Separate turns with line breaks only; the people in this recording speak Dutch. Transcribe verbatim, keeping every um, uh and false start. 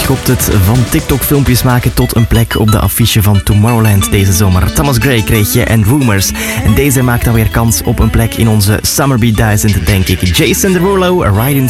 schopt het van TikTok-filmpjes maken tot een plek op de affiche van Tomorrowland deze zomer. Thomas Gray kreeg je en Rumors. En deze maakt dan weer kans op een plek in onze Summer Beat duizend, denk ik. Jason Derulo, Ride in